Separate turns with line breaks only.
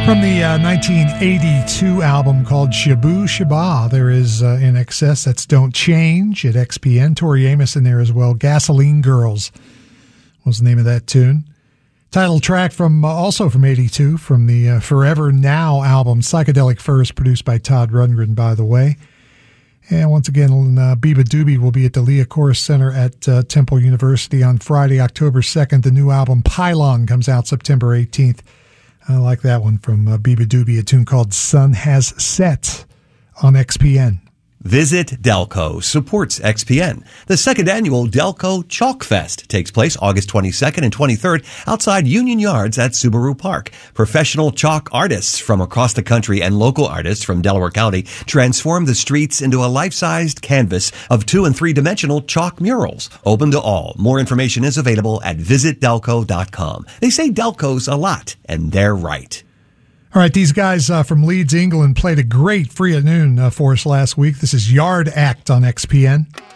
From the 1982 album called Shabu Shaba, there is In Excess, that's Don't Change at XPN. Tori Amos in there as well. Gasoline Girls was the name of that tune. Title track from also from 82 from the Forever Now album, Psychedelic First, produced by Todd Rundgren, by the way. And once again, Biba Doobie will be at the Leah Chorus Center at Temple University on Friday, October 2nd. The new album Pylon comes out September 18th. I like that one from Biba Doobie, a tune called Sun Has Set on XPN.
Visit Delco supports XPN. The second annual Delco Chalk Fest takes place August 22nd and 23rd outside Union Yards at Subaru Park. Professional chalk artists from across the country and local artists from Delaware County transform the streets into a life-sized canvas of 2- and 3-dimensional chalk murals. Open to all. More information is available at visitdelco.com. They say Delco's a lot, and they're right.
All right, these guys from Leeds, England, played a great Free at Noon for us last week. This is Yard Act on XPN.